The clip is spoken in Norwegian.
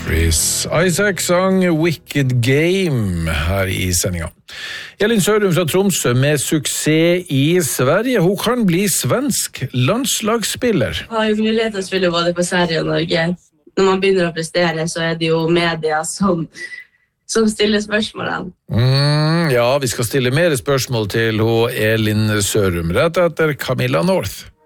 Chris Isaac sang Wicked Game her I sendinga. Elin Sørum fra Tromsø med suksess I Sverige. Hun kan bli svensk landslagsspiller. Jeg har jo mulighet til å spille både på Sverige og Norge. Når man begynner å prestere, så det jo media som stiller spørsmålene. Ja, vi skal stille mer spørsmål til Elin Sørum rett etter Camilla North.